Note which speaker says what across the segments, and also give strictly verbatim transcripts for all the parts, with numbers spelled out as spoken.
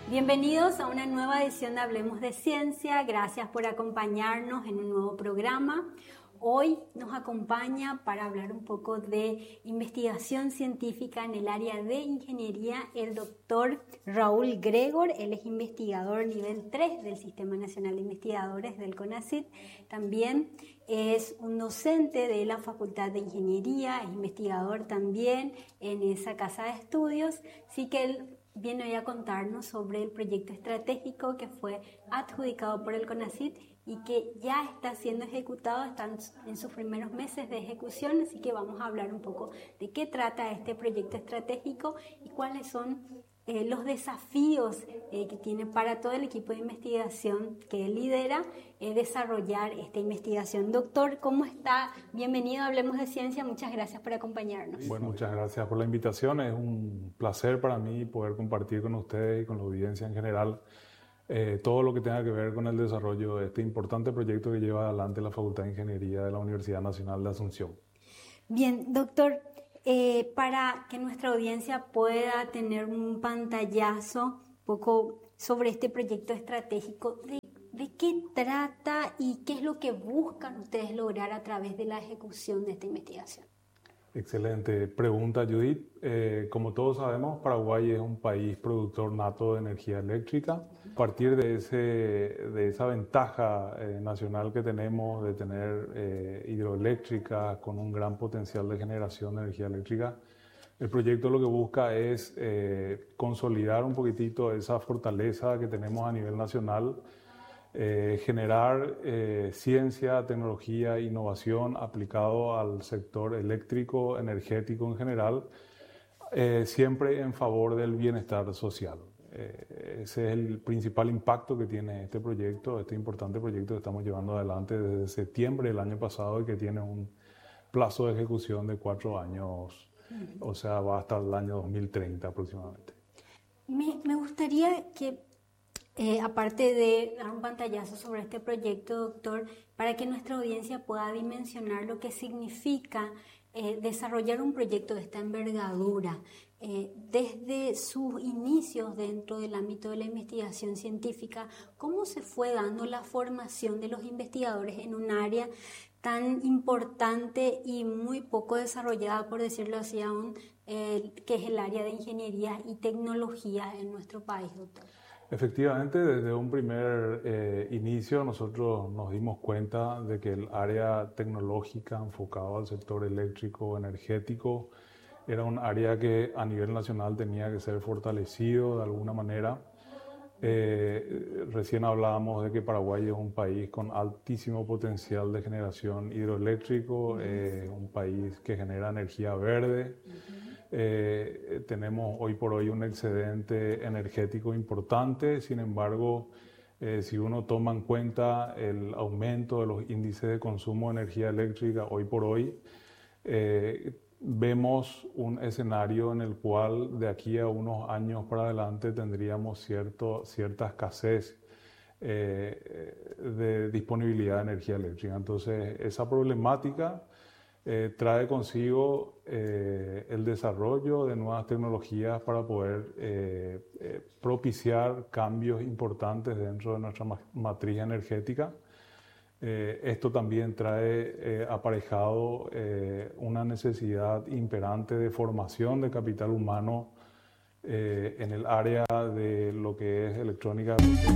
Speaker 1: Bienvenidos a una nueva edición de Hablemos de Ciencia. Gracias por acompañarnos en un nuevo programa. Hoy nos acompaña para hablar un poco de investigación científica en el área de ingeniería el doctor Raúl Gregor. Él es investigador nivel tres del Sistema Nacional de Investigadores del CONACYT. También es un docente de la Facultad de Ingeniería, es investigador también en esa casa de estudios. Así que él viene hoy a contarnos sobre el proyecto estratégico que fue adjudicado por el CONACYT y que ya está siendo ejecutado, están en sus primeros meses de ejecución, así que vamos a hablar un poco de qué trata este proyecto estratégico y cuáles son eh, los desafíos eh, que tiene para todo el equipo de investigación que él lidera eh, desarrollar esta investigación. Doctor, ¿cómo está? Bienvenido a Hablemos de Ciencia, muchas gracias por acompañarnos.
Speaker 2: Bueno, muchas gracias por la invitación, es un placer para mí poder compartir con ustedes y con la audiencia en general Eh, todo lo que tenga que ver con el desarrollo de este importante proyecto que lleva adelante la Facultad de Ingeniería de la Universidad Nacional de Asunción.
Speaker 1: Bien, doctor, eh, para que nuestra audiencia pueda tener un pantallazo un poco sobre este proyecto estratégico, ¿de, de qué trata y qué es lo que buscan ustedes lograr a través de la ejecución de esta investigación?
Speaker 2: Excelente pregunta, Judith. Eh, como todos sabemos, Paraguay es un país productor nato de energía eléctrica. A partir de, ese, de esa ventaja eh, nacional que tenemos de tener eh, hidroeléctricas con un gran potencial de generación de energía eléctrica, el proyecto lo que busca es eh, consolidar un poquitito esa fortaleza que tenemos a nivel nacional, Eh, generar eh, ciencia, tecnología, innovación aplicado al sector eléctrico, energético en general, eh, siempre en favor del bienestar social. Eh, ese es el principal impacto que tiene este proyecto, este importante proyecto que estamos llevando adelante desde septiembre del año pasado y que tiene un plazo de ejecución de cuatro años, uh-huh. O sea, va hasta el año dos mil treinta aproximadamente.
Speaker 1: Me, me gustaría que Eh, aparte de dar un pantallazo sobre este proyecto, doctor, para que nuestra audiencia pueda dimensionar lo que significa eh, desarrollar un proyecto de esta envergadura, eh, desde sus inicios dentro del ámbito de la investigación científica, ¿cómo se fue dando la formación de los investigadores en un área tan importante y muy poco desarrollada, por decirlo así aún, eh, que es el área de ingeniería y tecnología en nuestro país, doctor?
Speaker 2: Efectivamente, desde un primer eh, inicio nosotros nos dimos cuenta de que el área tecnológica enfocada al sector eléctrico, energético, era un área que a nivel nacional tenía que ser fortalecido de alguna manera. Eh, recién hablábamos de que Paraguay es un país con altísimo potencial de generación hidroeléctrico, eh, un país que genera energía verde. Uh-huh. Eh, tenemos hoy por hoy un excedente energético importante, sin embargo, eh, si uno toma en cuenta el aumento de los índices de consumo de energía eléctrica hoy por hoy, eh, vemos un escenario en el cual de aquí a unos años para adelante tendríamos cierto, cierta escasez eh, de disponibilidad de energía eléctrica. Entonces, esa problemática Eh, trae consigo eh, el desarrollo de nuevas tecnologías para poder eh, eh, propiciar cambios importantes dentro de nuestra ma- matriz energética. Eh, esto también trae eh, aparejado eh, una necesidad imperante de formación de capital humano eh, en el área de lo que es electrónica.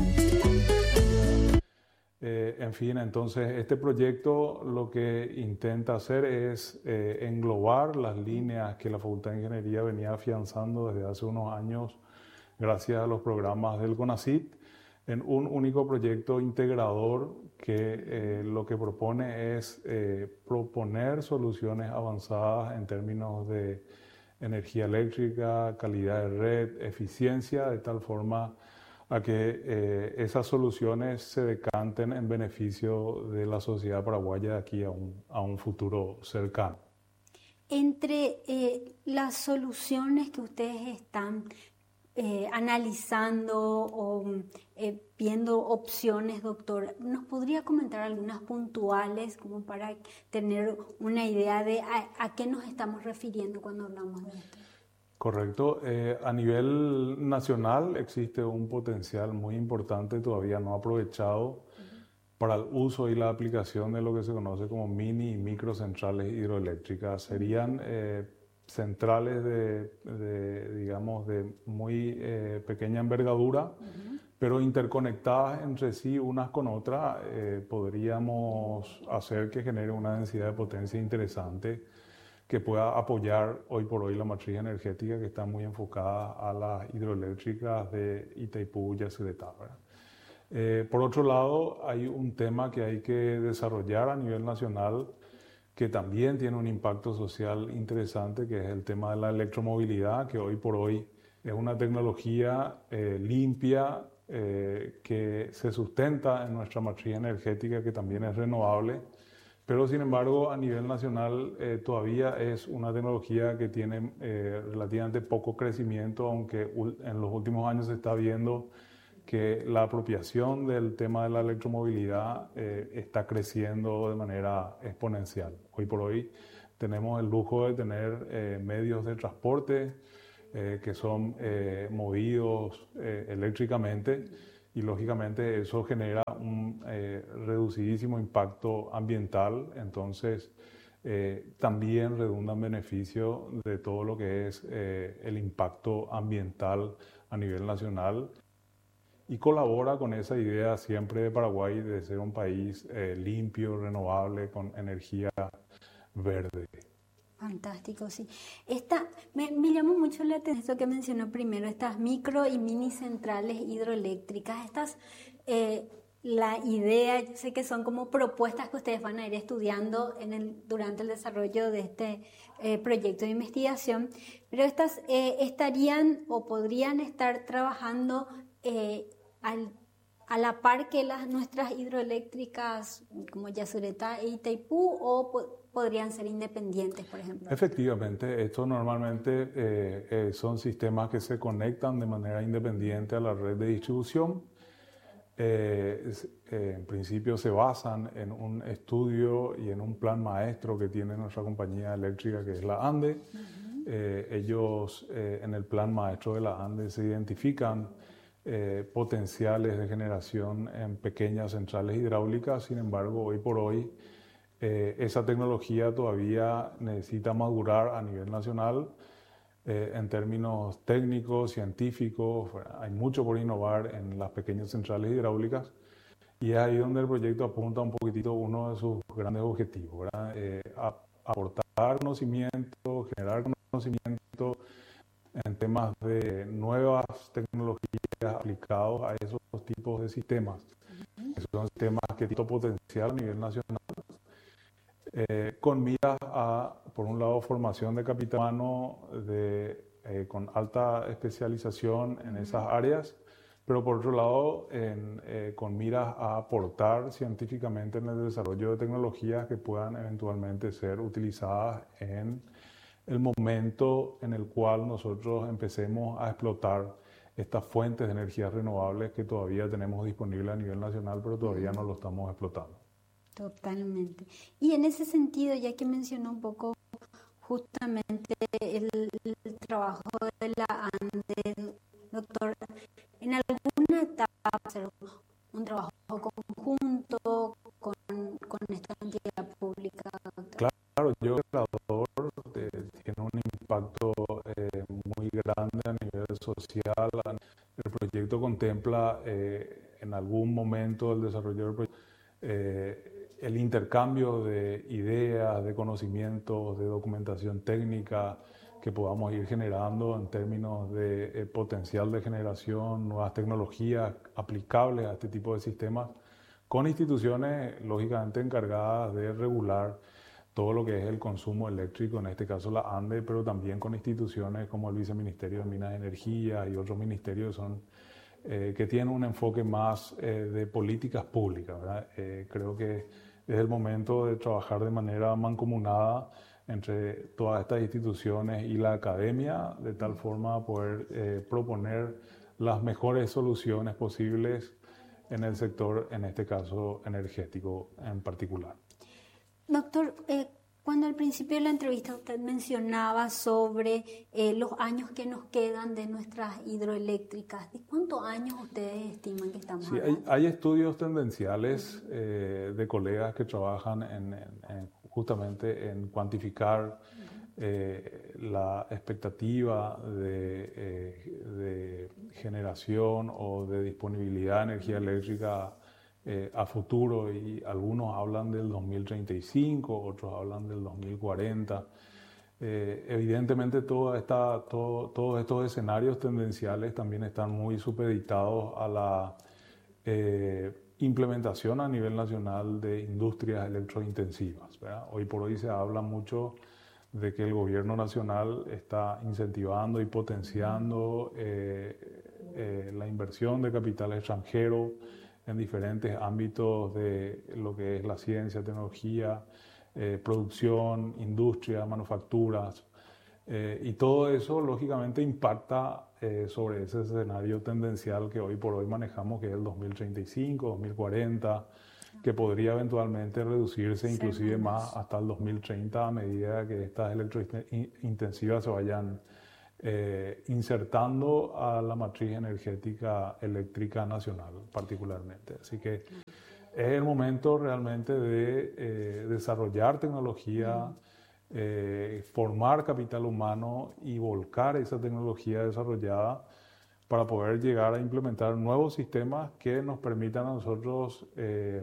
Speaker 2: Eh, en fin, entonces este proyecto lo que intenta hacer es eh, englobar las líneas que la Facultad de Ingeniería venía afianzando desde hace unos años gracias a los programas del CONACYT en un único proyecto integrador que eh, lo que propone es eh, proponer soluciones avanzadas en términos de energía eléctrica, calidad de red, eficiencia, de tal forma a que eh, esas soluciones se decanten en beneficio de la sociedad paraguaya de aquí a un, a un futuro cercano.
Speaker 1: Entre eh, las soluciones que ustedes están eh, analizando o eh, viendo opciones, doctor, ¿nos podría comentar algunas puntuales como para tener una idea de a, a qué nos estamos refiriendo cuando hablamos de esto?
Speaker 2: Correcto. Eh, a nivel nacional existe un potencial muy importante todavía no aprovechado uh-huh. para el uso y la aplicación de lo que se conoce como mini y microcentrales hidroeléctricas. Serían eh, centrales de, de, digamos, de muy eh, pequeña envergadura, uh-huh. pero interconectadas entre sí unas con otras, eh, podríamos hacer que genere una densidad de potencia interesante que pueda apoyar hoy por hoy la matriz energética que está muy enfocada a las hidroeléctricas de Itaipú y Yacyretá. Eh, por otro lado, hay un tema que hay que desarrollar a nivel nacional que también tiene un impacto social interesante, que es el tema de la electromovilidad, que hoy por hoy es una tecnología eh, limpia, eh, que se sustenta en nuestra matriz energética, que también es renovable, pero sin embargo a nivel nacional eh, todavía es una tecnología que tiene eh, relativamente poco crecimiento, aunque en los últimos años se está viendo que la apropiación del tema de la electromovilidad eh, está creciendo de manera exponencial. Hoy por hoy tenemos el lujo de tener eh, medios de transporte eh, que son eh, movidos eh, eléctricamente, y lógicamente eso genera un eh, reducidísimo impacto ambiental, entonces eh, también redunda en beneficio de todo lo que es eh, el impacto ambiental a nivel nacional, y colabora con esa idea siempre de Paraguay de ser un país eh, limpio, renovable, con energía verde.
Speaker 1: Fantástico, sí. Esta, me, me llamó mucho la atención esto que mencionó primero, estas micro y mini centrales hidroeléctricas. Estas, eh, la idea, yo sé que son como propuestas que ustedes van a ir estudiando en el, durante el desarrollo de este eh, proyecto de investigación, pero estas eh, estarían o podrían estar trabajando eh, al, a la par que las nuestras hidroeléctricas como Yacyretá e Itaipú, o po- podrían ser independientes, por ejemplo.
Speaker 2: Efectivamente, estos normalmente eh, eh, son sistemas que se conectan de manera independiente a la red de distribución. Eh, eh, en principio se basan en un estudio y en un plan maestro que tiene nuestra compañía eléctrica, que es la ANDE. Uh-huh. Eh, ellos eh, en el plan maestro de la ANDE se identifican eh, potenciales de generación en pequeñas centrales hidráulicas. Sin embargo, hoy por hoy Eh, esa tecnología todavía necesita madurar a nivel nacional eh, en términos técnicos, científicos. Hay mucho por innovar en las pequeñas centrales hidráulicas, y es ahí donde el proyecto apunta un poquitito uno de sus grandes objetivos, ¿verdad? Eh, a, aportar conocimiento, generar conocimiento en temas de nuevas tecnologías aplicados a esos tipos de sistemas. Uh-huh. Esos son sistemas que tienen potencial a nivel nacional, Eh, con miras a, por un lado, formación de capital humano de, eh, con alta especialización en esas áreas, pero por otro lado, en, eh, con miras a aportar científicamente en el desarrollo de tecnologías que puedan eventualmente ser utilizadas en el momento en el cual nosotros empecemos a explotar estas fuentes de energías renovables que todavía tenemos disponibles a nivel nacional, pero todavía no lo estamos explotando.
Speaker 1: Totalmente. Y en ese sentido, ya que mencionó un poco justamente el, el trabajo de la ANDE, doctor, ¿en alguna etapa hacer un trabajo conjunto con, con esta entidad pública, doctor?
Speaker 2: Claro, yo creo que el creador eh, tiene un impacto eh, muy grande a nivel social. El proyecto contempla eh, en algún momento del desarrollo del proyecto eh, el intercambio de ideas, de conocimientos, de documentación técnica que podamos ir generando en términos de eh, potencial de generación, nuevas tecnologías aplicables a este tipo de sistemas, con instituciones lógicamente encargadas de regular todo lo que es el consumo eléctrico, en este caso la ANDE, pero también con instituciones como el Viceministerio de Minas y Energía y otros ministerios que son Eh, que tiene un enfoque más eh, de políticas públicas, ¿verdad? Eh, creo que es el momento de trabajar de manera mancomunada entre todas estas instituciones y la academia, de tal forma a poder eh, proponer las mejores soluciones posibles en el sector, en este caso energético en particular.
Speaker 1: Doctor, eh, Cuando al principio de la entrevista usted mencionaba sobre eh, los años que nos quedan de nuestras hidroeléctricas, ¿de cuántos años ustedes estiman que estamos
Speaker 2: sí,
Speaker 1: hablando?
Speaker 2: Hay, hay estudios tendenciales uh-huh. eh, de colegas que trabajan en, en, en, justamente en cuantificar uh-huh. eh, la expectativa de, eh, de generación o de disponibilidad de energía eléctrica Eh, a futuro, y algunos hablan del dos mil treinta y cinco, otros hablan del dos mil cuarenta. Eh, evidentemente toda esta, todo, todos estos escenarios tendenciales también están muy supeditados a la eh, implementación a nivel nacional de industrias electrointensivas, ¿verdad? Hoy por hoy se habla mucho de que el gobierno nacional está incentivando y potenciando eh, eh, la inversión de capital extranjero en diferentes ámbitos de lo que es la ciencia, tecnología, eh, producción, industria, manufacturas. Eh, y todo eso, lógicamente, impacta eh, sobre ese escenario tendencial que hoy por hoy manejamos, que es el dos mil treinta y cinco, dos mil cuarenta, que podría eventualmente reducirse inclusive más hasta el dos mil treinta a medida que estas electrointensivas se vayan Eh, insertando a la matriz energética eléctrica nacional particularmente. Así que es el momento realmente de eh, desarrollar tecnología, eh, formar capital humano y volcar esa tecnología desarrollada para poder llegar a implementar nuevos sistemas que nos permitan a nosotros, eh,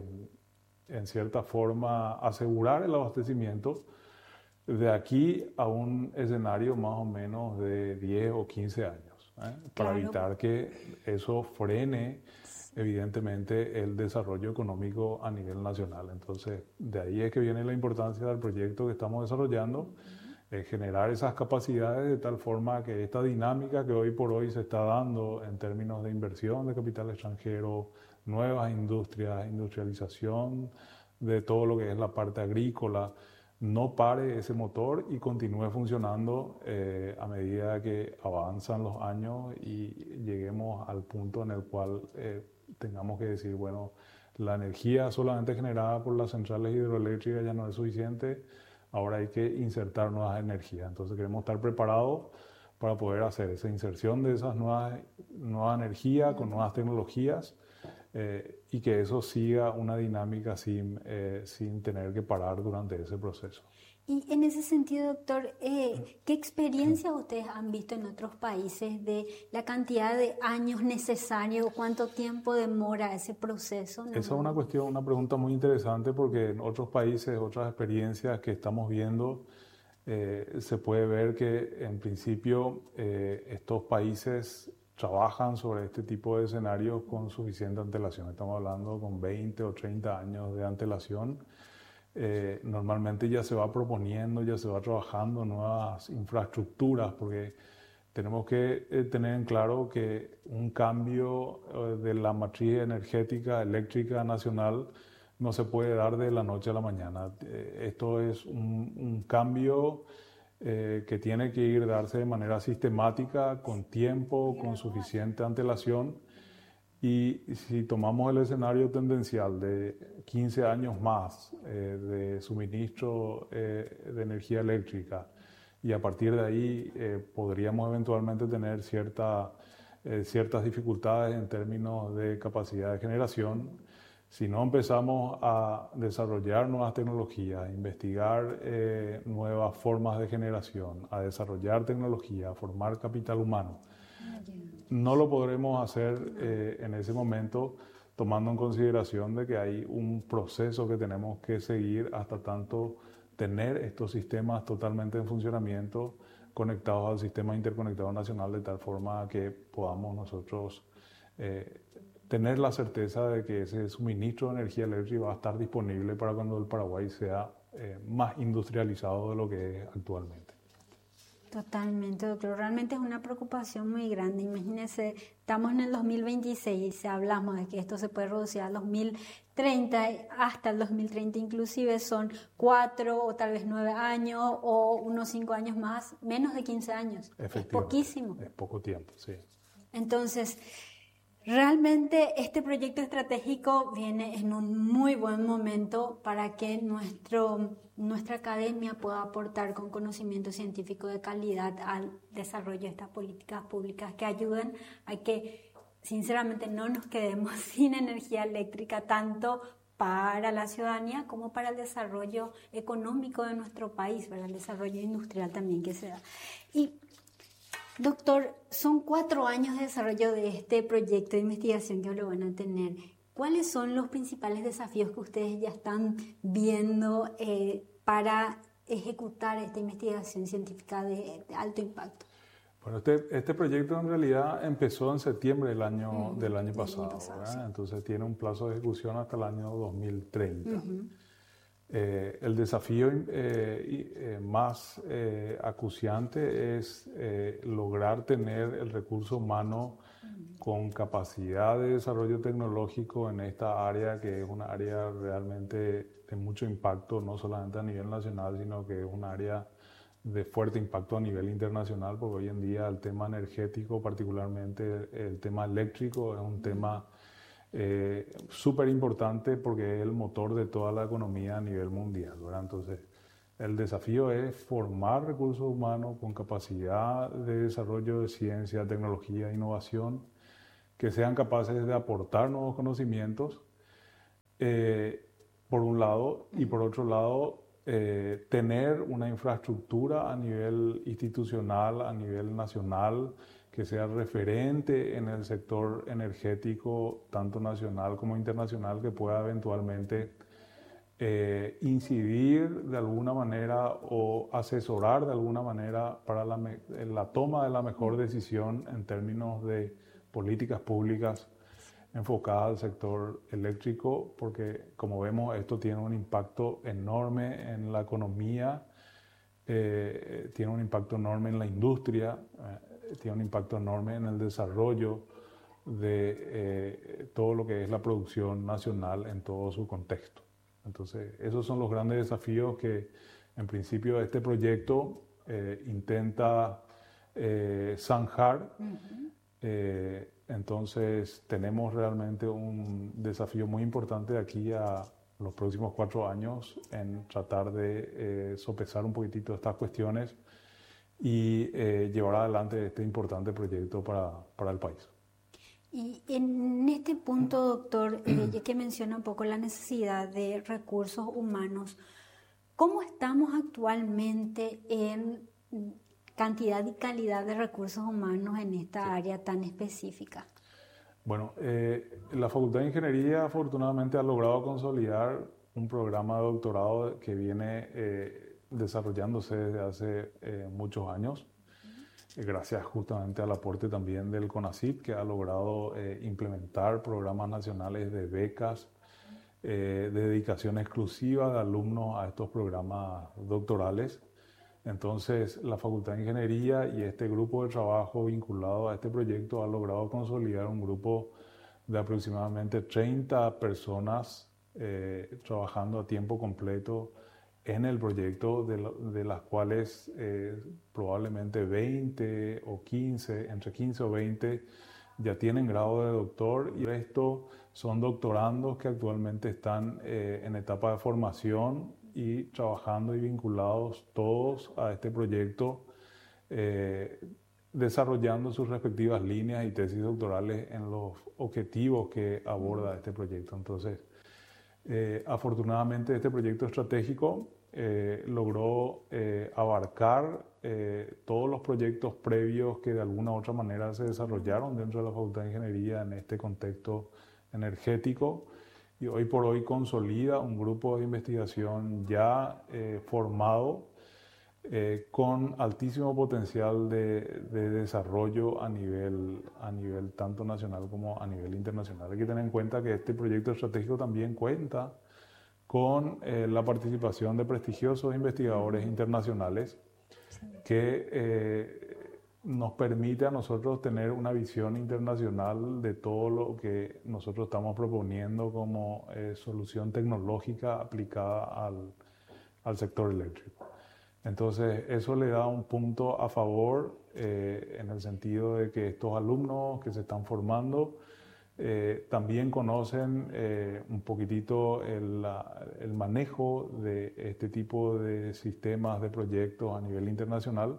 Speaker 2: en cierta forma, asegurar el abastecimiento de aquí a un escenario más o menos de diez o quince años, ¿eh? Para claro. evitar que eso frene evidentemente el desarrollo económico a nivel nacional. Entonces, de ahí es que viene la importancia del proyecto que estamos desarrollando, uh-huh. eh, generar esas capacidades de tal forma que esta dinámica que hoy por hoy se está dando en términos de inversión de capital extranjero, nuevas industrias, industrialización de todo lo que es la parte agrícola, no pare ese motor y continúe funcionando eh, a medida que avanzan los años y lleguemos al punto en el cual eh, tengamos que decir, bueno, la energía solamente generada por las centrales hidroeléctricas ya no es suficiente, ahora hay que insertar nuevas energías. Entonces queremos estar preparados para poder hacer esa inserción de esas nuevas, nueva energía con nuevas tecnologías, Eh, y que eso siga una dinámica sin, eh, sin tener que parar durante ese proceso.
Speaker 1: Y en ese sentido, doctor, eh, ¿qué experiencias ustedes han visto en otros países de la cantidad de años necesarios, cuánto tiempo demora ese proceso?
Speaker 2: Esa es una cuestión, una pregunta muy interesante, porque en otros países, otras experiencias que estamos viendo, eh, se puede ver que en principio eh, estos países trabajan sobre este tipo de escenarios con suficiente antelación. Estamos hablando con veinte o treinta años de antelación. Eh, normalmente ya se va proponiendo, ya se va trabajando nuevas infraestructuras, porque tenemos que eh, tener en claro que un cambio eh, de la matriz energética eléctrica nacional no se puede dar de la noche a la mañana. Eh, esto es un, un cambio Eh, que tiene que ir darse de manera sistemática, con tiempo, con suficiente antelación. Y si tomamos el escenario tendencial de quince años más eh, de suministro eh, de energía eléctrica, y a partir de ahí eh, podríamos eventualmente tener cierta, eh, ciertas dificultades en términos de capacidad de generación. Si no empezamos a desarrollar nuevas tecnologías, a investigar eh, nuevas formas de generación, a desarrollar tecnología, a formar capital humano, no lo podremos hacer eh, en ese momento, tomando en consideración de que hay un proceso que tenemos que seguir hasta tanto tener estos sistemas totalmente en funcionamiento, conectados al sistema interconectado nacional, de tal forma que podamos nosotros eh, tener la certeza de que ese suministro de energía eléctrica va a estar disponible para cuando el Paraguay sea eh, más industrializado de lo que es actualmente.
Speaker 1: Totalmente, doctor. Realmente es una preocupación muy grande. Imagínense, estamos en el dos mil veintiséis y si hablamos de que esto se puede reducir al dos mil treinta, hasta el dos mil treinta inclusive son cuatro o tal vez nueve años o unos cinco años más, menos de quince años. Es poquísimo.
Speaker 2: Es poco tiempo, sí.
Speaker 1: Entonces, Realmente este proyecto estratégico viene en un muy buen momento para que nuestro, nuestra academia pueda aportar con conocimiento científico de calidad al desarrollo de estas políticas públicas que ayuden a que sinceramente no nos quedemos sin energía eléctrica tanto para la ciudadanía como para el desarrollo económico de nuestro país, para el desarrollo industrial también que se da. Y doctor, son cuatro años de desarrollo de este proyecto de investigación que lo van a tener. ¿Cuáles son los principales desafíos que ustedes ya están viendo eh, para ejecutar esta investigación científica de, de alto impacto?
Speaker 2: Bueno, este, este proyecto en realidad empezó en septiembre del año, mm, del año pasado, año pasado sí. Entonces tiene un plazo de ejecución hasta el año dos mil treinta. Uh-huh. Eh, el desafío eh, eh, más eh, acuciante es eh, lograr tener el recurso humano con capacidad de desarrollo tecnológico en esta área, que es una área realmente de mucho impacto, no solamente a nivel nacional, sino que es un área de fuerte impacto a nivel internacional, porque hoy en día el tema energético, particularmente el tema eléctrico, es un tema Eh, súper importante porque es el motor de toda la economía a nivel mundial, ¿verdad? Entonces, el desafío es formar recursos humanos con capacidad de desarrollo de ciencia, tecnología e innovación que sean capaces de aportar nuevos conocimientos, eh, por un lado, y por otro lado, eh, tener una infraestructura a nivel institucional, a nivel nacional, que sea referente en el sector energético, tanto nacional como internacional, que pueda eventualmente eh, incidir de alguna manera o asesorar de alguna manera para la, la toma de la mejor decisión en términos de políticas públicas enfocadas al sector eléctrico, porque como vemos esto tiene un impacto enorme en la economía, eh, tiene un impacto enorme en la industria, eh, tiene un impacto enorme en el desarrollo de eh, todo lo que es la producción nacional en todo su contexto. Entonces, esos son los grandes desafíos que en principio este proyecto eh, intenta eh, zanjar. Uh-huh. eh, entonces, tenemos realmente un desafío muy importante de aquí a los próximos cuatro años en tratar de eh, sopesar un poquitito estas cuestiones y eh, llevar adelante este importante proyecto para, para el país.
Speaker 1: Y en este punto, doctor, eh, ya que menciona un poco la necesidad de recursos humanos, ¿cómo estamos actualmente en cantidad y calidad de recursos humanos en esta sí. área tan específica?
Speaker 2: Bueno, eh, la Facultad de Ingeniería afortunadamente ha logrado consolidar un programa de doctorado que viene eh, desarrollándose desde hace eh, muchos años, eh, gracias justamente al aporte también del CONACYT, que ha logrado eh, implementar programas nacionales de becas, eh, de dedicación exclusiva de alumnos a estos programas doctorales. Entonces, la Facultad de Ingeniería y este grupo de trabajo vinculado a este proyecto ha logrado consolidar un grupo de aproximadamente treinta personas eh, trabajando a tiempo completo en el proyecto, de, lo, de las cuales eh, probablemente veinte o quince, entre quince o veinte ya tienen grado de doctor, y esto son doctorandos que actualmente están eh, en etapa de formación y trabajando y vinculados todos a este proyecto, eh, desarrollando sus respectivas líneas y tesis doctorales en los objetivos que aborda este proyecto. Entonces, Eh, afortunadamente este proyecto estratégico eh, logró eh, abarcar eh, todos los proyectos previos que de alguna u otra manera se desarrollaron dentro de la Facultad de Ingeniería en este contexto energético, y hoy por hoy consolida un grupo de investigación ya eh, formado Eh, con altísimo potencial de, de desarrollo a nivel, a nivel tanto nacional como a nivel internacional. Hay que tener en cuenta que este proyecto estratégico también cuenta con eh, la participación de prestigiosos investigadores internacionales que eh, nos permite a nosotros tener una visión internacional de todo lo que nosotros estamos proponiendo como eh, solución tecnológica aplicada al, al sector eléctrico. Entonces, eso le da un punto a favor eh, en el sentido de que estos alumnos que se están formando eh, también conocen eh, un poquitito el, el manejo de este tipo de sistemas, de proyectos a nivel internacional,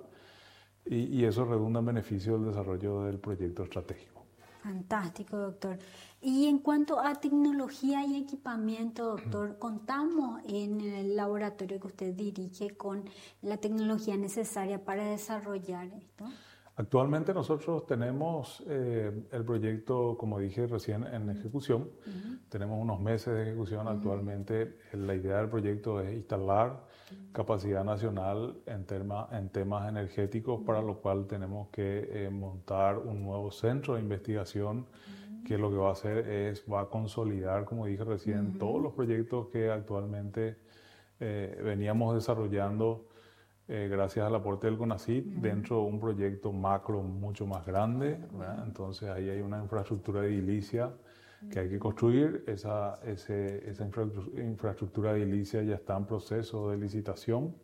Speaker 2: y, y eso redunda en beneficio del desarrollo del proyecto estratégico.
Speaker 1: Fantástico, doctor. Y en cuanto a tecnología y equipamiento, doctor, ¿contamos en el laboratorio que usted dirige con la tecnología necesaria para desarrollar esto?
Speaker 2: Actualmente nosotros tenemos eh, el proyecto, como dije recién, en ejecución. Uh-huh. Tenemos unos meses de ejecución. Uh-huh. Actualmente la idea del proyecto es instalar uh-huh. capacidad nacional en, tema, en temas energéticos, uh-huh. para lo cual tenemos que eh, montar un nuevo centro de investigación, uh-huh. que lo que va a hacer es, va a consolidar, como dije recién, uh-huh. todos los proyectos que actualmente eh, veníamos desarrollando Eh, gracias al aporte del CONACYT, uh-huh. dentro de un proyecto macro mucho más grande, ¿verdad? Entonces ahí hay una infraestructura de edilicia uh-huh. que hay que construir. Esa, ese, esa infra, infraestructura de edilicia ya está en proceso de licitación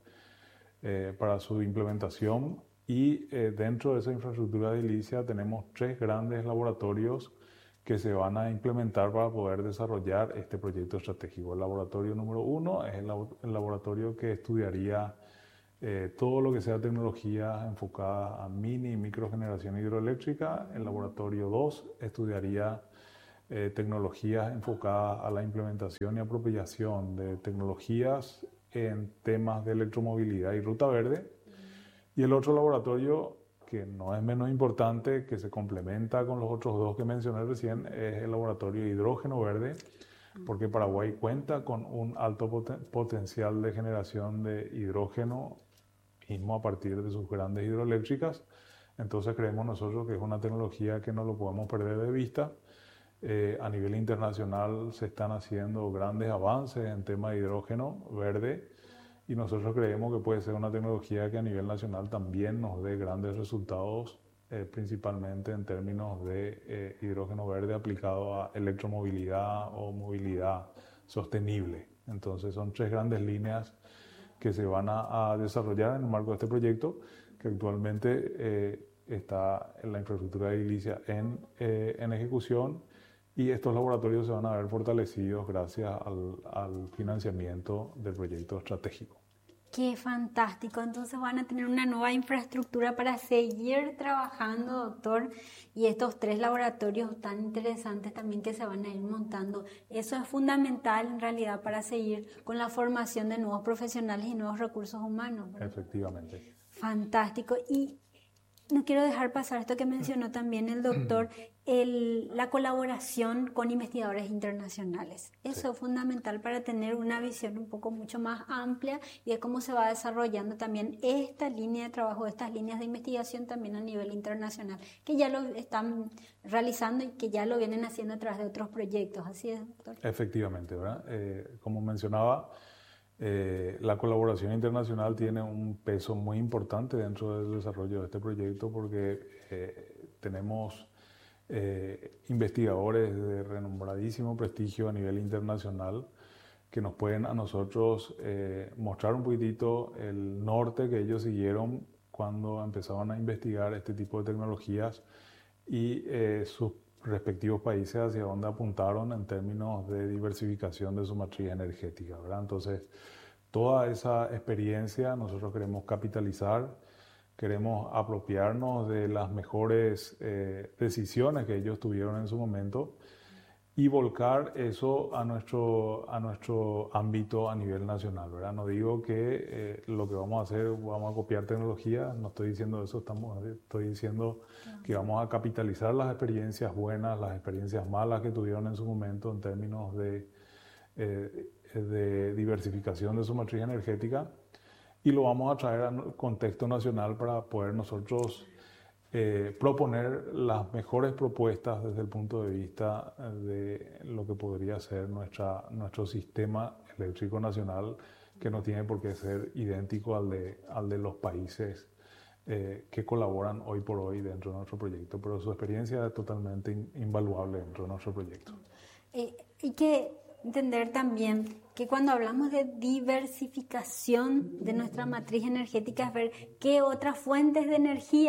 Speaker 2: eh, para su implementación, y eh, dentro de esa infraestructura de edilicia tenemos tres grandes laboratorios que se van a implementar para poder desarrollar este proyecto estratégico. El laboratorio número uno es el, labo- el laboratorio que estudiaría Eh, todo lo que sea tecnología enfocada a mini y microgeneración hidroeléctrica. El laboratorio dos estudiaría eh, tecnologías enfocadas a la implementación y apropiación de tecnologías en temas de electromovilidad y ruta verde. Y el otro laboratorio, que no es menos importante, que se complementa con los otros dos que mencioné recién, es el laboratorio de hidrógeno verde, porque Paraguay cuenta con un alto poten- potencial de generación de hidrógeno mismo a partir de sus grandes hidroeléctricas. Entonces creemos nosotros que es una tecnología que no lo podemos perder de vista. Eh, a nivel internacional se están haciendo grandes avances en tema de hidrógeno verde, y nosotros creemos que puede ser una tecnología que a nivel nacional también nos dé grandes resultados, eh, principalmente en términos de eh, hidrógeno verde aplicado a electromovilidad o movilidad sostenible. Entonces son tres grandes líneas que se van a, a desarrollar en el marco de este proyecto, que actualmente eh, está en la infraestructura de edilicia en, eh, en ejecución, y estos laboratorios se van a ver fortalecidos gracias al, al financiamiento del proyecto estratégico.
Speaker 1: ¡Qué fantástico! Entonces van a tener una nueva infraestructura para seguir trabajando, doctor, y estos tres laboratorios tan interesantes también que se van a ir montando. Eso es fundamental en realidad para seguir con la formación de nuevos profesionales y nuevos recursos humanos, ¿verdad?
Speaker 2: Efectivamente.
Speaker 1: Fantástico. Y no quiero dejar pasar esto que mencionó también el doctor, el, la colaboración con investigadores internacionales. Eso sí. Es fundamental para tener una visión un poco mucho más amplia y de cómo se va desarrollando también esta línea de trabajo, estas líneas de investigación también a nivel internacional, que ya lo están realizando y que ya lo vienen haciendo a través de otros proyectos. ¿Así es, doctor?
Speaker 2: Efectivamente, ¿verdad? Eh, como mencionaba, Eh, la colaboración internacional tiene un peso muy importante dentro del desarrollo de este proyecto, porque eh, tenemos eh, investigadores de renombradísimo prestigio a nivel internacional que nos pueden a nosotros eh, mostrar un poquitito el norte que ellos siguieron cuando empezaron a investigar este tipo de tecnologías, y eh, sus respectivos países hacia dónde apuntaron en términos de diversificación de su matriz energética, ¿verdad? Entonces, toda esa experiencia nosotros queremos capitalizar, queremos apropiarnos de las mejores eh, decisiones que ellos tuvieron en su momento y volcar eso a nuestro, a nuestro ámbito a nivel nacional, ¿verdad? No digo que eh, lo que vamos a hacer, vamos a copiar tecnología, no estoy diciendo eso, estamos, estoy diciendo que vamos a capitalizar las experiencias buenas, las experiencias malas que tuvieron en su momento en términos de, eh, de diversificación de su matriz energética, y lo vamos a traer al contexto nacional para poder nosotros Eh, proponer las mejores propuestas desde el punto de vista de lo que podría ser nuestra, nuestro sistema eléctrico nacional, que no tiene por qué ser idéntico al de, al de los países eh, que colaboran hoy por hoy dentro de nuestro proyecto, pero su experiencia es totalmente in, invaluable dentro de nuestro proyecto.
Speaker 1: Eh, hay que entender también que cuando hablamos de diversificación de nuestra matriz energética es ver qué otras fuentes de energía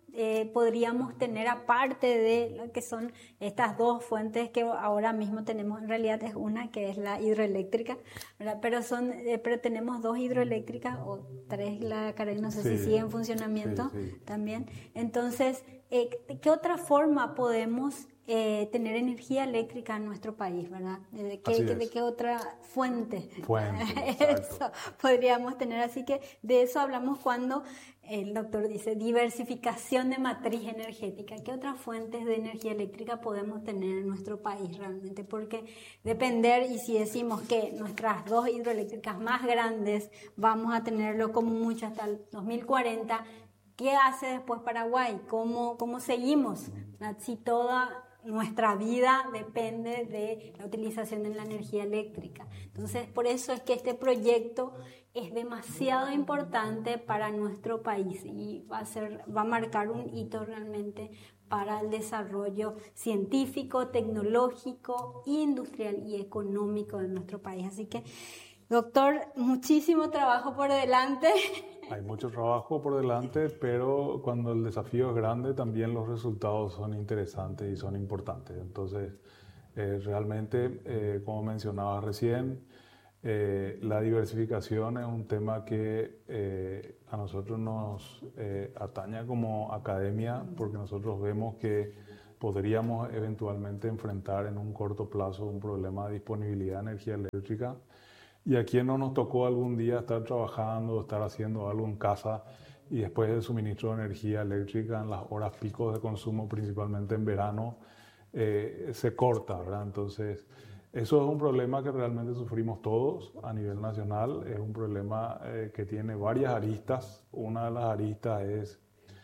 Speaker 1: eh, podríamos tener aparte de lo que son estas dos fuentes que ahora mismo tenemos? En realidad es una que es la hidroeléctrica, ¿verdad? Pero son, eh, pero tenemos dos hidroeléctricas o tres, la Karen, no sé sí, si sigue en funcionamiento sí, sí. también. Entonces, eh, ¿de qué otra forma podemos Eh, tener energía eléctrica en nuestro país, ¿verdad? ¿De qué, de qué otra fuente,
Speaker 2: fuente
Speaker 1: eso podríamos tener? Así que de eso hablamos cuando el doctor dice diversificación de matriz energética. ¿Qué otras fuentes de energía eléctrica podemos tener en nuestro país realmente? Porque depender, y si decimos que nuestras dos hidroeléctricas más grandes vamos a tenerlo como mucho hasta el dos mil cuarenta, ¿qué hace después Paraguay? ¿Cómo, cómo seguimos? ¿Verdad? Si toda nuestra vida depende de la utilización de la energía eléctrica. Entonces, por eso es que este proyecto es demasiado importante para nuestro país y va a ser, va a marcar un hito realmente para el desarrollo científico, tecnológico, industrial y económico de nuestro país. Así que, doctor, muchísimo trabajo por delante.
Speaker 2: Hay mucho trabajo por delante, pero cuando el desafío es grande, también los resultados son interesantes y son importantes. Entonces, eh, realmente, eh, como mencionaba recién, eh, la diversificación es un tema que eh, a nosotros nos eh, atañe como academia, porque nosotros vemos que podríamos eventualmente enfrentar en un corto plazo un problema de disponibilidad de energía eléctrica. Y a quien no nos tocó algún día estar trabajando, estar haciendo algo en casa y después del suministro de energía eléctrica en las horas picos de consumo, principalmente en verano, eh, se corta, ¿verdad? Entonces, eso es un problema que realmente sufrimos todos a nivel nacional. Es un problema eh, que tiene varias aristas. Una de las aristas es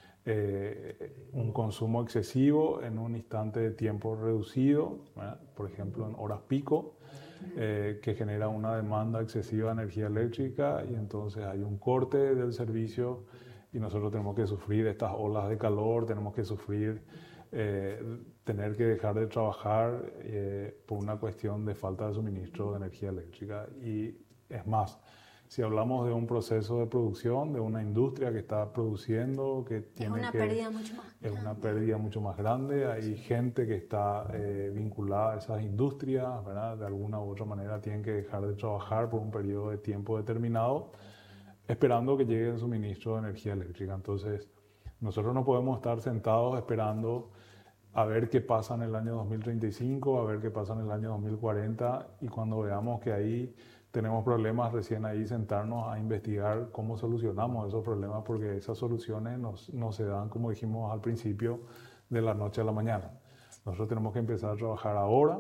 Speaker 2: eh, un consumo excesivo en un instante de tiempo reducido, ¿verdad? Por ejemplo, en horas pico. Eh, que genera una demanda excesiva de energía eléctrica y entonces hay un corte del servicio y nosotros tenemos que sufrir estas olas de calor, tenemos que sufrir eh, tener que dejar de trabajar eh, por una cuestión de falta de suministro de energía eléctrica. Y es más, si hablamos de un proceso de producción, de una industria que está produciendo, que tiene
Speaker 1: es una
Speaker 2: que,
Speaker 1: pérdida mucho más
Speaker 2: es una pérdida mucho más grande. Hay gente que está eh, vinculada a esas industrias, ¿verdad? De alguna u otra manera tienen que dejar de trabajar por un periodo de tiempo determinado, esperando que llegue el suministro de energía eléctrica. Entonces, nosotros no podemos estar sentados esperando a ver qué pasa en el año dos mil treinta y cinco, a ver qué pasa en el año dos mil cuarenta, y cuando veamos que ahí tenemos problemas, recién ahí sentarnos a investigar cómo solucionamos esos problemas, porque esas soluciones no, no se dan, como dijimos al principio, de la noche a la mañana. Nosotros tenemos que empezar a trabajar ahora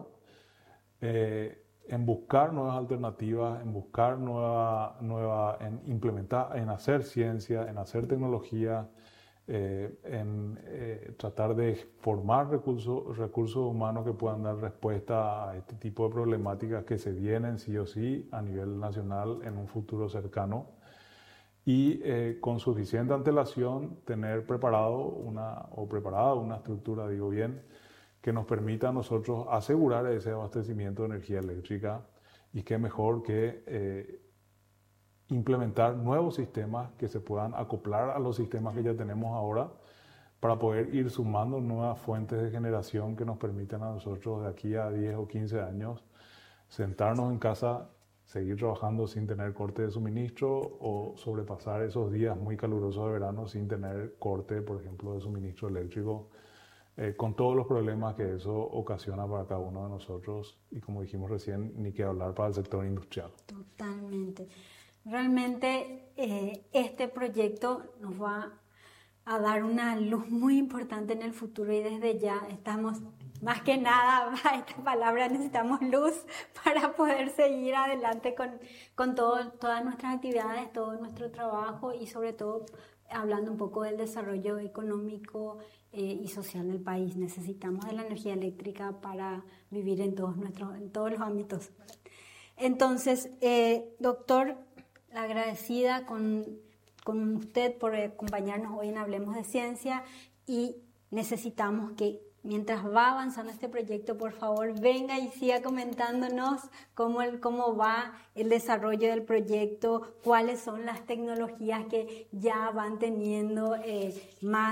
Speaker 2: eh, en buscar nuevas alternativas, en buscar nueva, nueva, en implementar, en hacer ciencia, en hacer tecnología, eh, en eh, tratar de formar recursos, recursos humanos que puedan dar respuesta a este tipo de problemáticas que se vienen sí o sí a nivel nacional en un futuro cercano, y eh, con suficiente antelación tener preparado una, o preparada una estructura, digo bien, que nos permita a nosotros asegurar ese abastecimiento de energía eléctrica. Y qué mejor que eh, implementar nuevos sistemas que se puedan acoplar a los sistemas que ya tenemos ahora, para poder ir sumando nuevas fuentes de generación que nos permitan a nosotros de aquí a diez o quince años sentarnos en casa, seguir trabajando sin tener corte de suministro, o sobrepasar esos días muy calurosos de verano sin tener corte, por ejemplo, de suministro eléctrico, eh, con todos los problemas que eso ocasiona para cada uno de nosotros, y como dijimos recién, ni que hablar para el sector industrial.
Speaker 1: Totalmente. Realmente eh, este proyecto nos va a dar una luz muy importante en el futuro, y desde ya estamos, más que nada, esta palabra, necesitamos luz para poder seguir adelante con, con todo, todas nuestras actividades, todo nuestro trabajo, y sobre todo hablando un poco del desarrollo económico eh, y social del país. Necesitamos de la energía eléctrica para vivir en todos, nuestros, en todos los ámbitos. Entonces, eh, doctor, agradecida con, con usted por acompañarnos hoy en Hablemos de Ciencia, y necesitamos que mientras va avanzando este proyecto, por favor, venga y siga comentándonos cómo, el, cómo va el desarrollo del proyecto, cuáles son las tecnologías que ya van teniendo eh, más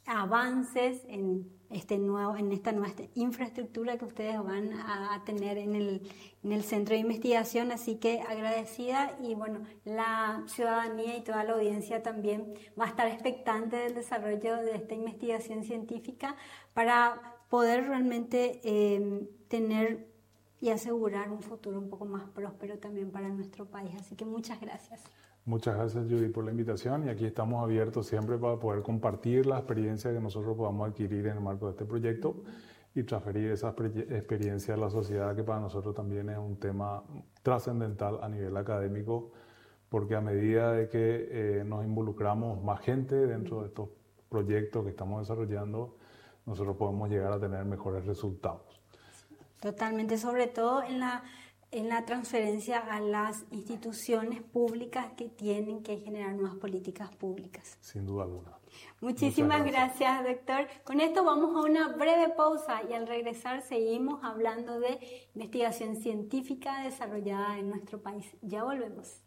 Speaker 1: avances en, este nuevo, en esta nueva infraestructura que ustedes van a, a tener en el, en el centro de investigación. Así que agradecida, y bueno, la ciudadanía y toda la audiencia también va a estar expectante del desarrollo de esta investigación científica para poder realmente eh, tener y asegurar un futuro un poco más próspero también para nuestro país. Así que muchas gracias.
Speaker 2: Muchas gracias, Judy, por la invitación, y aquí estamos abiertos siempre para poder compartir la experiencia que nosotros podamos adquirir en el marco de este proyecto y transferir esa experiencia a la sociedad, que para nosotros también es un tema trascendental a nivel académico, porque a medida de que eh, nos involucramos más gente dentro de estos proyectos que estamos desarrollando, nosotros podemos llegar a tener mejores resultados.
Speaker 1: Totalmente, sobre todo en la en la transferencia a las instituciones públicas que tienen que generar nuevas políticas públicas.
Speaker 2: Sin duda alguna.
Speaker 1: Muchísimas gracias. gracias, doctor. Con esto vamos a una breve pausa y al regresar seguimos hablando de investigación científica desarrollada en nuestro país. Ya volvemos.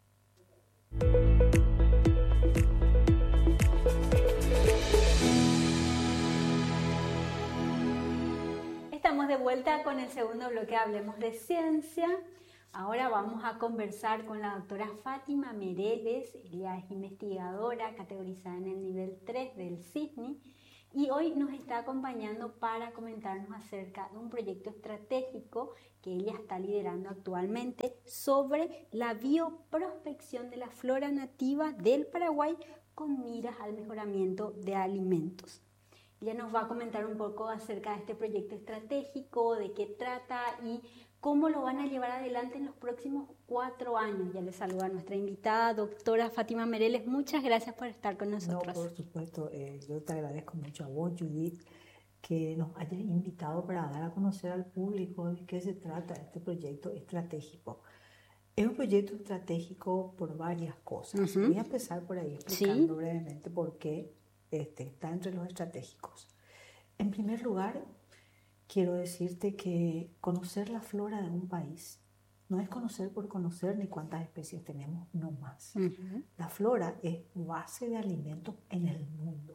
Speaker 1: Estamos de vuelta con el segundo bloque, Hablemos de Ciencia. Ahora vamos a conversar con la doctora Fátima Mereles. Ella es investigadora categorizada en el nivel tres del CISNI y hoy nos está acompañando para comentarnos acerca de un proyecto estratégico que ella está liderando actualmente sobre la bioprospección de la flora nativa del Paraguay con miras al mejoramiento de alimentos. Ella nos va a comentar un poco acerca de este proyecto estratégico, de qué trata y cómo lo van a llevar adelante en los próximos cuatro años. Ya les saluda a nuestra invitada, doctora Fátima Mereles. Muchas gracias por estar con nosotros.
Speaker 3: No, por supuesto. Eh, yo te agradezco mucho a vos, Judith, que nos hayas invitado para dar a conocer al público de qué se trata este proyecto estratégico. Es un proyecto estratégico por varias cosas. Uh-huh. Voy a empezar por ahí explicando ¿Sí? brevemente por qué este, está entre los estratégicos. En primer lugar, quiero decirte que conocer la flora de un país no es conocer por conocer ni cuántas especies tenemos, no más. Uh-huh. La flora es base de alimentos en el mundo.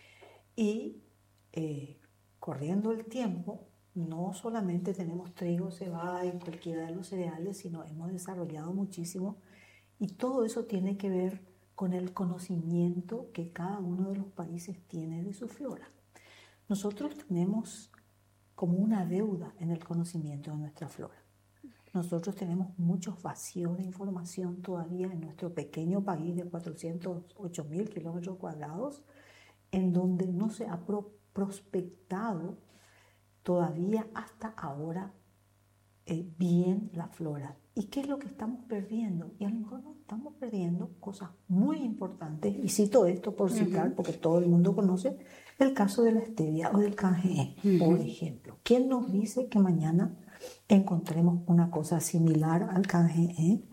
Speaker 3: Y eh, corriendo el tiempo, no solamente tenemos trigo, cebada y cualquiera de los cereales, sino hemos desarrollado muchísimo. Y todo eso tiene que ver con el conocimiento que cada uno de los países tiene de su flora. Nosotros tenemos como una deuda en el conocimiento de nuestra flora. Nosotros tenemos muchos vacíos de información todavía en nuestro pequeño país de cuatrocientos ocho mil kilómetros cuadrados, en donde no se ha pro- prospectado todavía hasta ahora eh, bien la flora. ¿Y qué es lo que estamos perdiendo? Y a lo mejor no estamos perdiendo cosas muy importantes, y cito esto por citar, uh-huh. porque todo el mundo conoce el caso de la stevia o del K G E, uh-huh. por ejemplo. ¿Quién nos dice que mañana encontremos una cosa similar al K G E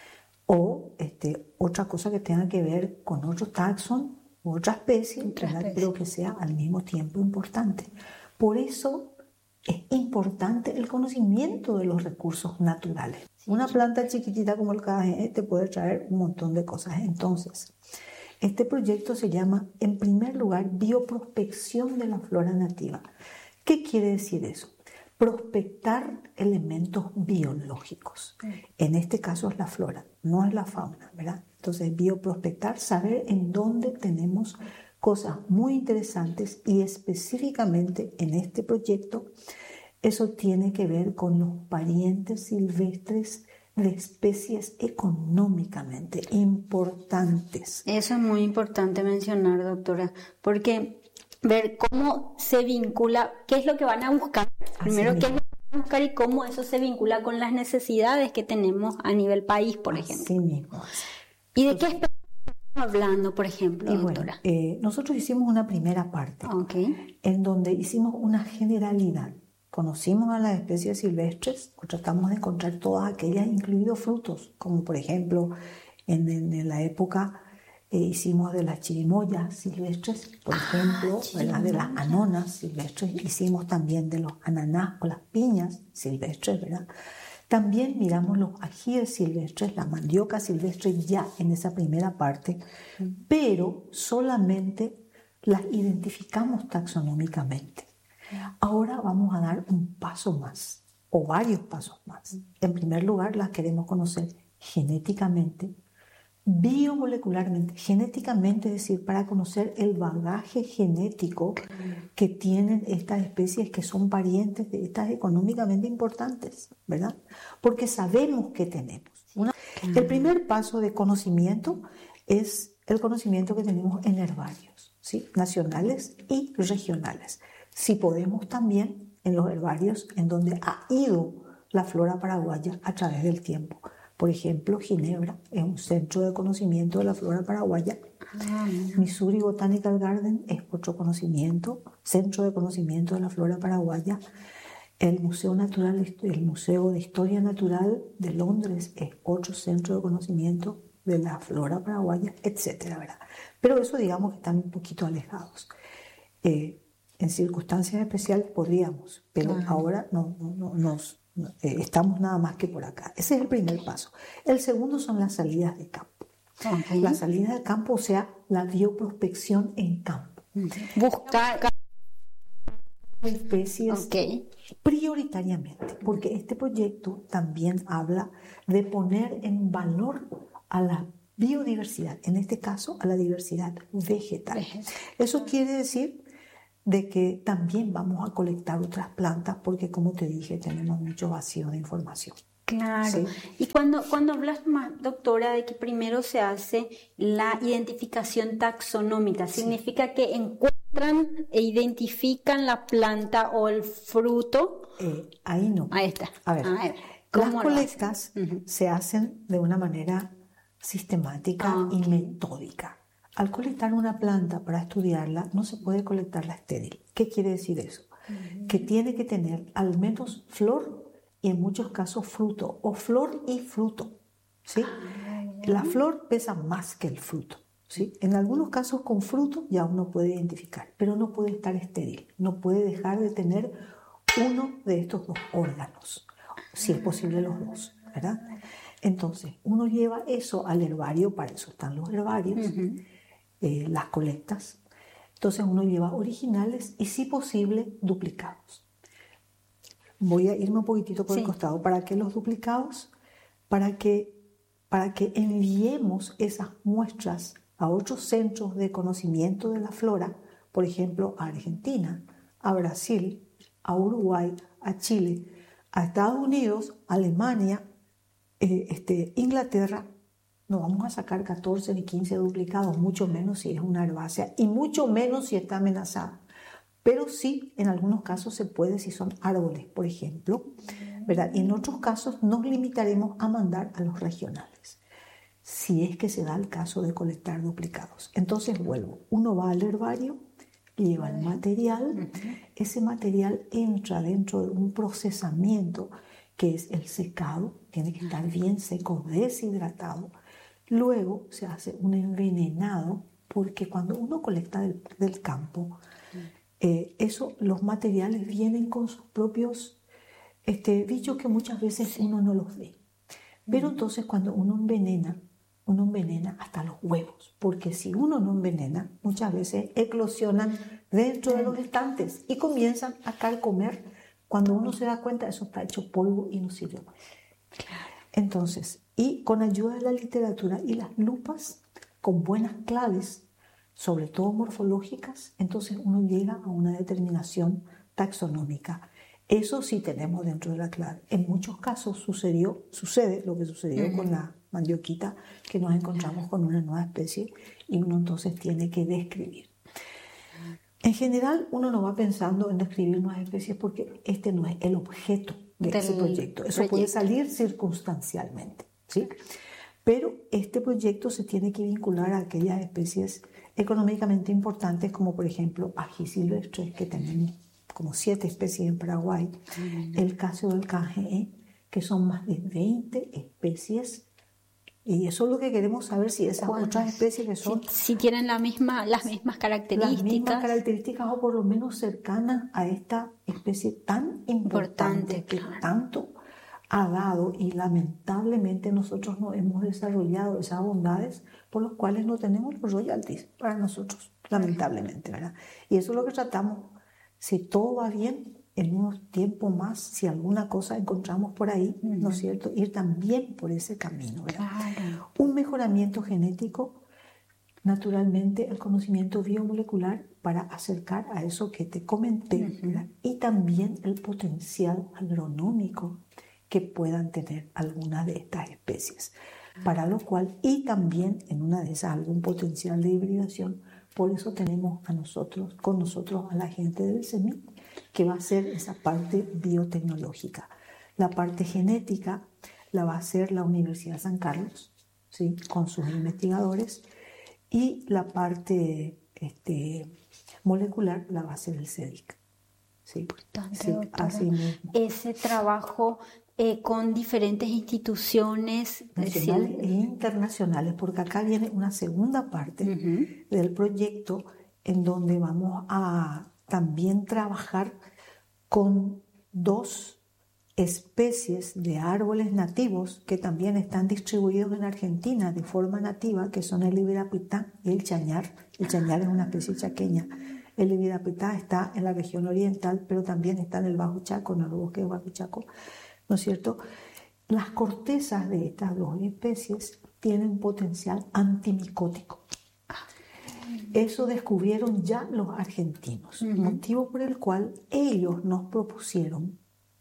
Speaker 3: o este, otra cosa que tenga que ver con otro taxón u otra especie, otra especie, pero que sea al mismo tiempo importante? Por eso es importante el conocimiento de los recursos naturales. Sí. Una planta chiquitita como el K G E te puede traer un montón de cosas. Entonces, este proyecto se llama, en primer lugar, bioprospección de la flora nativa. ¿Qué quiere decir eso? Prospectar elementos biológicos. Sí. En este caso es la flora, no es la fauna, ¿verdad? Entonces, bioprospectar, saber en dónde tenemos cosas muy interesantes, y específicamente en este proyecto eso tiene que ver con los parientes silvestres de especies económicamente importantes.
Speaker 1: Eso es muy importante mencionar, doctora, porque ver cómo se vincula, qué es lo que van a buscar, primero qué es lo que van a buscar y cómo eso se vincula con las necesidades que tenemos a nivel país, por ejemplo.
Speaker 3: Así mismo.
Speaker 1: ¿Y de qué estamos hablando, por ejemplo,
Speaker 3: y
Speaker 1: doctora?
Speaker 3: Bueno, eh, nosotros hicimos una primera parte, okay. en donde hicimos una generalidad. Conocimos a las especies silvestres, tratamos de encontrar todas aquellas, incluidos frutos, como por ejemplo, en, en, en la época eh, hicimos de las chirimoyas silvestres, por ejemplo, ah, ¿verdad? De las anonas silvestres, hicimos también de los ananás o las piñas silvestres, ¿verdad? También miramos los ajíes silvestres, la mandioca silvestre ya en esa primera parte, pero solamente las identificamos taxonómicamente. Ahora vamos a dar un paso más, o varios pasos más. En primer lugar, las queremos conocer genéticamente, biomolecularmente, genéticamente, es decir, para conocer el bagaje genético que tienen estas especies que son parientes de estas económicamente importantes, ¿verdad? Porque sabemos que tenemos. Una, el primer paso de conocimiento es el conocimiento que tenemos en herbarios, ¿sí? Nacionales y regionales. Si podemos también en los herbarios en donde ha ido la flora paraguaya a través del tiempo. Por ejemplo, Ginebra es un centro de conocimiento de la flora paraguaya. Ah, Missouri Botanical Garden es otro conocimiento, centro de conocimiento de la flora paraguaya. El Museo Natural, el Museo de Historia Natural de Londres es otro centro de conocimiento de la flora paraguaya, etcétera, ¿verdad? Pero eso, digamos, que están un poquito alejados. Eh, en circunstancias especiales podríamos, pero ah. ahora no, no, no nos... Eh, estamos nada más que por acá. Ese es el primer paso. El segundo son las salidas de campo. Okay. Las salidas de campo, o sea, la bioprospección en campo.
Speaker 1: Buscar
Speaker 3: especies okay. prioritariamente, porque este proyecto también habla de poner en valor a la biodiversidad, en este caso a la diversidad vegetal. vegetal. Eso quiere decir de que también vamos a colectar otras plantas porque, como te dije, tenemos mucho vacío de información.
Speaker 1: Claro. ¿Sí? Y cuando, cuando hablas más, doctora, de que primero se hace la identificación taxonómica, sí. significa que encuentran e identifican la planta o el fruto.
Speaker 3: Eh, ahí no.
Speaker 1: Ahí está.
Speaker 3: A ver,
Speaker 1: a ver
Speaker 3: las colectas uh-huh. se hacen de una manera sistemática ah, okay. y metódica. Al colectar una planta para estudiarla, no se puede colectarla estéril. ¿Qué quiere decir eso? Uh-huh. Que tiene que tener al menos flor y en muchos casos fruto, o flor y fruto, ¿sí? Uh-huh. La flor pesa más que el fruto, ¿sí? En algunos casos con fruto ya uno puede identificar, pero no puede estar estéril, no puede dejar de tener uno de estos dos órganos, si es posible los dos, ¿verdad? Entonces, uno lleva eso al herbario, para eso están los herbarios, uh-huh. Eh, las colectas. Entonces uno lleva originales y, si posible, duplicados. Voy a irme un poquitito por sí. el costado. ¿Para qué los duplicados? Para que, para que enviemos esas muestras a otros centros de conocimiento de la flora, por ejemplo, a Argentina, a Brasil, a Uruguay, a Chile, a Estados Unidos, Alemania, eh, este, Inglaterra. No vamos a sacar catorce ni quince duplicados, mucho menos si es una herbácea y mucho menos si está amenazada. Pero sí, en algunos casos se puede si son árboles, por ejemplo, ¿verdad? Y en otros casos nos limitaremos a mandar a los regionales, si es que se da el caso de colectar duplicados. Entonces vuelvo, uno va al herbario, lleva el material, ese material entra dentro de un procesamiento que es el secado, tiene que estar bien seco, deshidratado. Luego se hace un envenenado, porque cuando uno colecta del, del campo, eh, eso, los materiales vienen con sus propios este, bichos que muchas veces sí. uno no los ve. Pero entonces cuando uno envenena, uno envenena hasta los huevos, porque si uno no envenena, muchas veces eclosionan dentro de los estantes y comienzan a carcomer. Cuando uno se da cuenta, eso está hecho polvo y no sirve más. Entonces, y con ayuda de la literatura y las lupas, con buenas claves, sobre todo morfológicas, entonces uno llega a una determinación taxonómica. Eso sí tenemos dentro de la clave. En muchos casos sucedió, sucede lo que sucedió uh-huh. con la mandioquita, que nos encontramos con una nueva especie y uno entonces tiene que describir. En general, uno no va pensando en describir nuevas especies porque este no es el objeto de Del ese proyecto. Eso proyecto. puede salir circunstancialmente, ¿sí? Pero este proyecto se tiene que vincular a aquellas especies económicamente importantes, como por ejemplo ají silvestre, que tenemos como siete especies en Paraguay, mm. el caso del canjeé, que son más de veinte especies. Y eso es lo que queremos saber, si esas otras especies que son...
Speaker 1: Si, si tienen la misma, las mismas características.
Speaker 3: Las mismas características o por lo menos cercanas a esta especie tan importante, importante que claro. tanto ha dado, y lamentablemente nosotros no hemos desarrollado esas bondades por las cuales no tenemos los royalties para nosotros. lamentablemente, ¿verdad? Y eso es lo que tratamos. Si todo va bien, en unos tiempos más, si alguna cosa encontramos por ahí, uh-huh. ¿no es cierto? Ir también por ese camino, ¿verdad? Claro. Un mejoramiento genético, naturalmente el conocimiento biomolecular para acercar a eso que te comenté, uh-huh. y también el potencial agronómico que puedan tener algunas de estas especies, uh-huh. para lo cual, y también en una de esas algún potencial de hibridación. Por eso tenemos a nosotros, con nosotros a la gente del C E M I, que va a hacer esa parte biotecnológica. La parte genética la va a hacer la Universidad San Carlos, ¿sí? Con sus investigadores, y la parte este, molecular la va a hacer el C E D I C. ¿Sí?
Speaker 1: Importante,
Speaker 3: sí, así mismo.
Speaker 1: Ese trabajo eh, con diferentes instituciones
Speaker 3: nacionales decir... e internacionales, porque acá viene una segunda parte uh-huh. del proyecto en donde vamos a también trabajar con dos especies de árboles nativos que también están distribuidos en Argentina de forma nativa, que son el ibirapitá y el chañar. El chañar es una especie chaqueña. El ibirapitá está en la región oriental, pero también está en el Bajo Chaco, en el bosque de Bajo Chaco, ¿no es cierto? Las cortezas de estas dos especies tienen potencial antimicótico. Eso descubrieron ya los argentinos, uh-huh. motivo por el cual ellos nos propusieron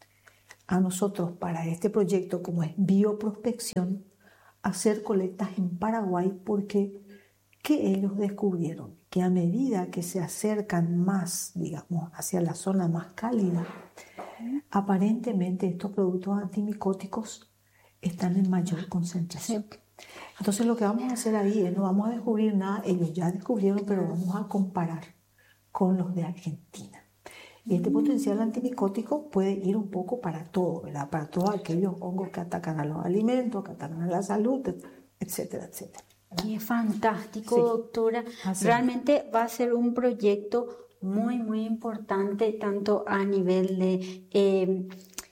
Speaker 3: a nosotros para este proyecto, como es bioprospección, hacer colectas en Paraguay, porque ¿qué ellos descubrieron? Que a medida que se acercan más, digamos, hacia la zona más cálida, uh-huh. aparentemente estos productos antimicóticos están en mayor concentración. Sí. Entonces lo que vamos a hacer ahí es no vamos a descubrir nada, ellos ya descubrieron, pero vamos a comparar con los de Argentina. Y este potencial antimicótico puede ir un poco para todo, ¿verdad? Para todos aquellos hongos que atacan a los alimentos, que atacan a la salud, etcétera, etcétera. ¿verdad?
Speaker 1: Qué fantástico, sí. doctora.
Speaker 3: Así
Speaker 1: Realmente es. Va a ser un proyecto muy, muy importante, tanto a nivel de... Eh,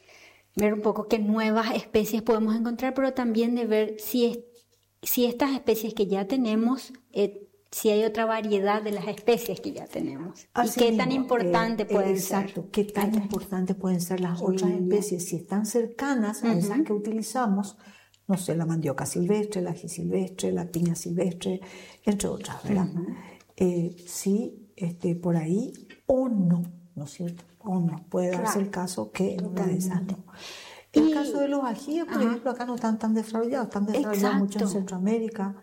Speaker 1: ver un poco qué nuevas especies podemos encontrar, pero también de ver si, es, si estas especies que ya tenemos, eh, si hay otra variedad de las especies que ya tenemos.
Speaker 3: Así
Speaker 1: y qué
Speaker 3: mismo,
Speaker 1: tan importante
Speaker 3: eh,
Speaker 1: pueden
Speaker 3: exacto,
Speaker 1: ser.
Speaker 3: Exacto, qué tan importante pueden ser las otras especies, si están cercanas a uh-huh. esas que utilizamos, no sé, la mandioca silvestre, la ají silvestre, la piña silvestre, entre otras, ¿verdad? Uh-huh. Eh, sí, este, por ahí, o no, ¿no es cierto? O no, puede darse claro. el caso que en una de esas no. El y, caso de los ajíes, por ajá. ejemplo, acá no están tan desarrollados, están desarrollados Exacto. mucho en Centroamérica,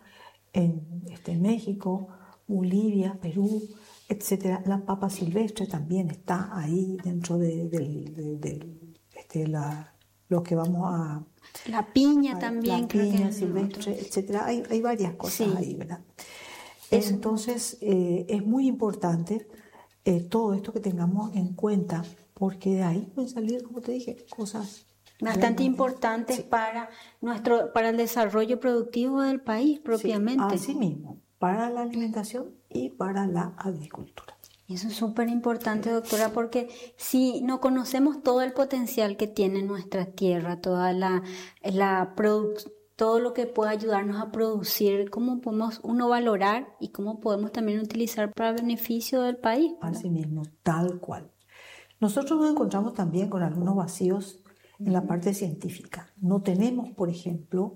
Speaker 3: en este, México, Bolivia, Perú, etcétera. La papa silvestre también está ahí dentro de, de, de, de este, la, lo que vamos a...
Speaker 1: La piña a, también.
Speaker 3: La
Speaker 1: creo
Speaker 3: piña
Speaker 1: que
Speaker 3: silvestre, otros. etcétera. Hay, hay varias cosas sí. ahí, ¿verdad?
Speaker 1: Eso.
Speaker 3: Entonces, eh, es muy importante eh, todo esto que tengamos en cuenta, porque de ahí pueden salir, como te dije, cosas...
Speaker 1: bastante importantes sí. para nuestro para el desarrollo productivo del país propiamente.
Speaker 3: Sí, así mismo, para la alimentación y para la agricultura.
Speaker 1: Y eso es súper importante, doctora, porque si no conocemos todo el potencial que tiene nuestra tierra, toda la, la produ- todo lo que puede ayudarnos a producir, cómo podemos uno valorar y cómo podemos también utilizar para beneficio del país, ¿verdad?
Speaker 3: Así mismo, tal cual. Nosotros nos encontramos también con algunos vacíos en la parte científica. No tenemos, por ejemplo,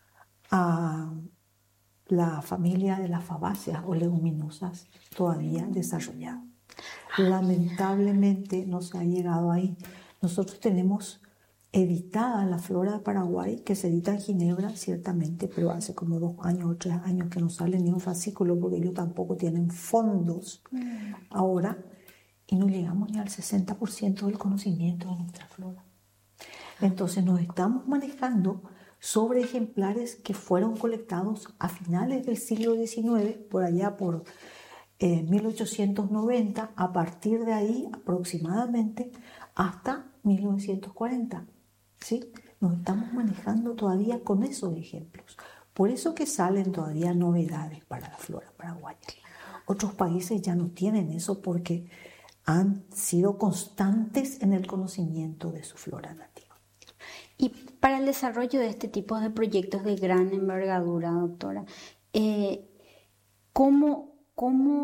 Speaker 3: a la familia de las fabáceas o leguminosas todavía desarrollada. Lamentablemente no se ha llegado ahí. Nosotros tenemos editada la flora de Paraguay, que se edita en Ginebra, ciertamente, pero hace como dos años o tres años que no sale ni un fascículo porque ellos tampoco tienen fondos ahora, y no llegamos ni al sesenta por ciento del conocimiento de nuestra flora. Entonces nos estamos manejando sobre ejemplares que fueron colectados a finales del siglo diecinueve, por allá por eh, mil ochocientos noventa, a partir de ahí aproximadamente hasta mil novecientos cuarenta. ¿Sí? Nos estamos manejando todavía con esos ejemplos. Por eso que salen todavía novedades para la flora paraguaya. Otros países ya no tienen eso porque han sido constantes en el conocimiento de su flora nativa.
Speaker 1: Y para el desarrollo de este tipo de proyectos de gran envergadura, doctora, eh, ¿cómo, cómo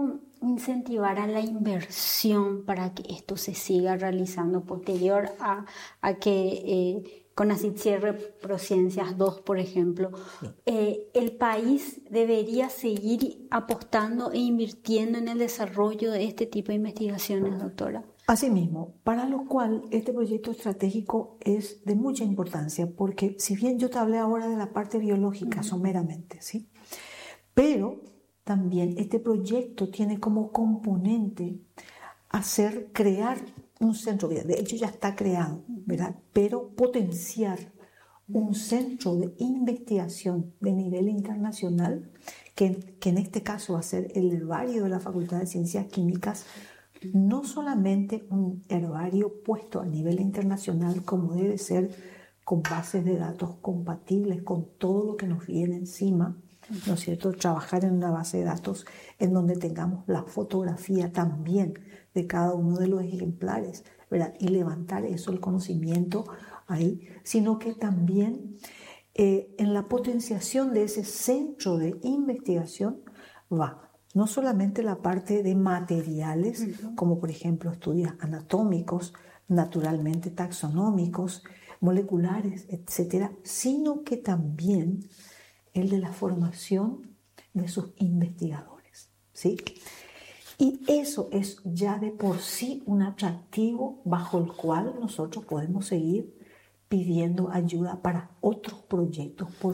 Speaker 1: incentivar a la inversión para que esto se siga realizando posterior a, a que eh, CONACYT cierre Prociencias dos, por ejemplo? Sí. Eh, ¿El país debería seguir apostando e invirtiendo en el desarrollo de este tipo de investigaciones, doctora?
Speaker 3: Asimismo, para lo cual este proyecto estratégico es de mucha importancia, porque si bien yo te hablé ahora de la parte biológica, uh-huh. someramente, ¿sí? Pero también este proyecto tiene como componente hacer, crear un centro, de hecho ya está creado, ¿verdad? Pero potenciar un centro de investigación de nivel internacional, que, que en este caso va a ser el herbario de la Facultad de Ciencias Químicas, no solamente un herbario puesto a nivel internacional como debe ser, con bases de datos compatibles con todo lo que nos viene encima, ¿no es cierto? Trabajar en una base de datos en donde tengamos la fotografía también de cada uno de los ejemplares, ¿verdad? Y levantar eso, el conocimiento ahí, sino que también eh, en la potenciación de ese centro de investigación va no solamente la parte de materiales, uh-huh. como por ejemplo estudios anatómicos, naturalmente taxonómicos, moleculares, etcétera, sino que también el de la formación de sus investigadores, ¿sí? Y eso es ya de por sí un atractivo bajo el cual nosotros podemos seguir pidiendo ayuda para otros proyectos por